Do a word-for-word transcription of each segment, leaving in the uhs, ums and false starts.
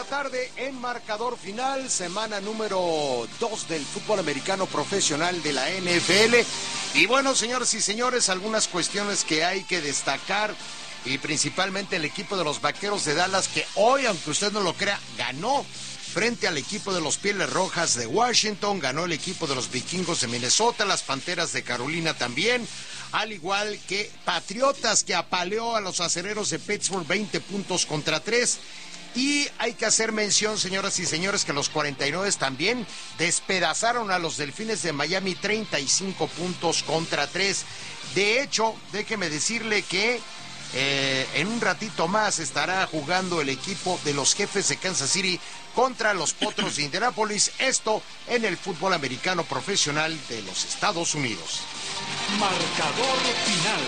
tarde en Marcador Final, semana número dos del fútbol americano profesional de la N F L. Y bueno, señores y señores, algunas cuestiones que hay que destacar, y principalmente el equipo de los Vaqueros de Dallas, que hoy, aunque usted no lo crea, ganó frente al equipo de los Pieles Rojas de Washington, ganó el equipo de los Vikingos de Minnesota, las Panteras de Carolina también, al igual que Patriotas, que apaleó a los Acereros de Pittsburgh veinte puntos contra tres. Y hay que hacer mención, señoras y señores, que los cuarenta y nueve también despedazaron a los Delfines de Miami treinta y cinco puntos contra tres. De hecho, déjeme decirle que eh, en un ratito más estará jugando el equipo de los Jefes de Kansas City contra los Potros de Indianápolis, esto en el fútbol americano profesional de los Estados Unidos. Marcador final.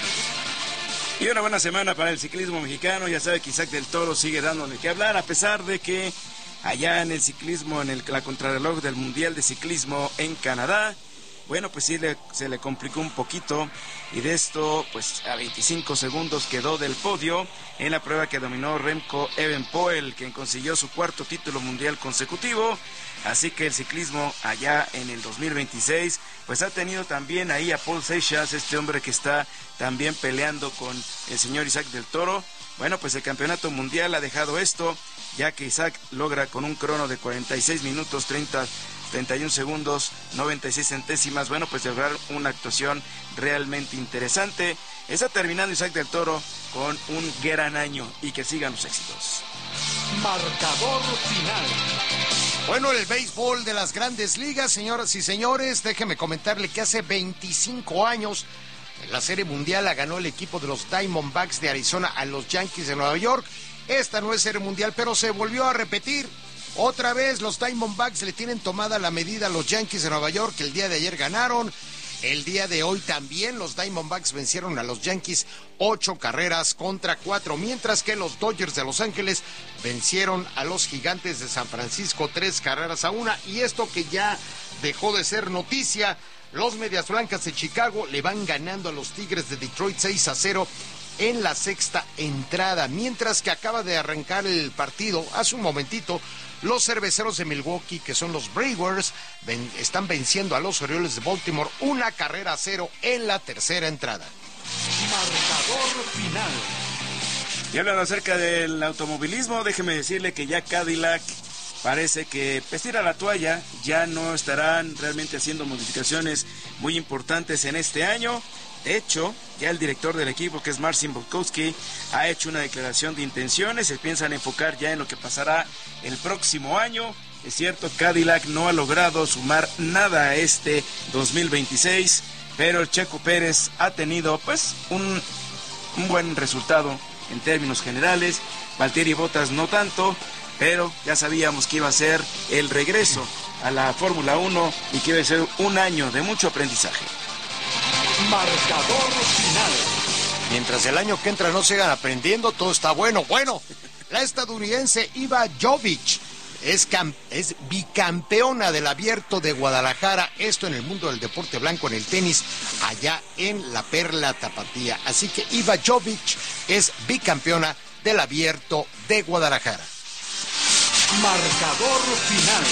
Y una buena semana para el ciclismo mexicano. Ya sabe que Isaac del Toro sigue dándole que hablar, a pesar de que allá en el ciclismo, en el, la contrarreloj del Mundial de Ciclismo en Canadá, bueno, pues sí le, se le complicó un poquito, y de esto, pues a veinticinco segundos quedó del podio en la prueba que dominó Remco Evenepoel, quien consiguió su cuarto título mundial consecutivo. Así que el ciclismo allá en el dos mil veintiséis, pues ha tenido también ahí a Paul Seixas, este hombre que está también peleando con el señor Isaac del Toro. Bueno, pues el campeonato mundial ha dejado esto, ya que Isaac logra con un crono de cuarenta y seis minutos treinta, treinta y uno segundos, noventa y seis centésimas, bueno, pues lograr una actuación realmente interesante. Está terminando Isaac del Toro con un gran año, y que sigan los éxitos. Marcador final. Bueno, el béisbol de las Grandes Ligas, señoras y señores, déjeme comentarle que hace veinticinco años en la Serie Mundial la ganó el equipo de los Diamondbacks de Arizona a los Yankees de Nueva York. Esta no es Serie Mundial, pero se volvió a repetir. Otra vez los Diamondbacks le tienen tomada la medida a los Yankees de Nueva York, que el día de ayer ganaron. El día de hoy también los Diamondbacks vencieron a los Yankees ocho carreras contra cuatro, mientras que los Dodgers de Los Ángeles vencieron a los Gigantes de San Francisco tres carreras a una. Y esto que ya dejó de ser noticia, los Medias Blancas de Chicago le van ganando a los Tigres de Detroit seis a cero en la sexta entrada, mientras que acaba de arrancar el partido hace un momentito. Los Cerveceros de Milwaukee, que son los Brewers, ven, están venciendo a los Orioles de Baltimore una carrera a cero en la tercera entrada. Marcador final. Y hablando acerca del automovilismo, déjeme decirle que ya Cadillac parece que pues tira la toalla, ya no estarán realmente haciendo modificaciones muy importantes en este año. De hecho, ya el director del equipo, que es Marcin Bulkowski, ha hecho una declaración de intenciones. Se piensan enfocar ya en lo que pasará el próximo año. Es cierto, Cadillac no ha logrado sumar nada a este dos mil veintiséis, pero el Checo Pérez ha tenido pues un, un buen resultado en términos generales. Valtteri Bottas no tanto, pero ya sabíamos que iba a ser el regreso a la Fórmula uno y que iba a ser un año de mucho aprendizaje. Marcador final. Mientras el año que entra no sigan aprendiendo, todo está bueno. Bueno, la estadounidense Iva Jovic es, cam- es bicampeona del Abierto de Guadalajara, esto en el mundo del deporte blanco, en el tenis, allá en la Perla Tapatía. Así que Iva Jovic es bicampeona del Abierto de Guadalajara. Marcador final.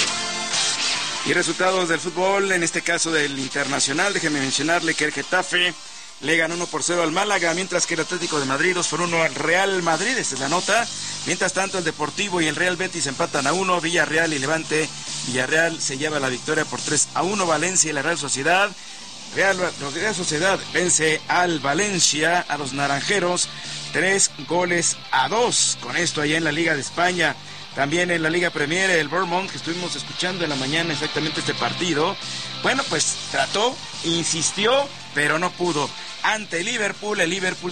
Y resultados del fútbol, en este caso del internacional, déjeme mencionarle que el Getafe le ganó uno por cero al Málaga, mientras que el Atlético de Madrid dos por uno al Real Madrid, esta es la nota. Mientras tanto, el Deportivo y el Real Betis empatan a uno, Villarreal y Levante, Villarreal se lleva la victoria por tres a uno, Valencia y la Real Sociedad. Real, la Real Sociedad vence al Valencia, a los naranjeros, tres goles a dos. Con esto allá en la Liga de España. También en la Liga Premier, el Bournemouth, que estuvimos escuchando en la mañana exactamente este partido, bueno, pues trató, insistió, pero no pudo. Ante Liverpool, el Liverpool